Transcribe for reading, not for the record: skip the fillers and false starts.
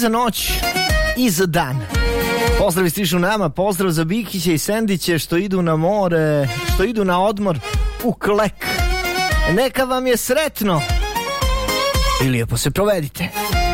za noć i za dan. Pozdrav stižu nama, pozdrav za Bikiće i Sendiće što idu na more, što idu na odmor u Klek. Neka vam je sretno i lijepo se provedite.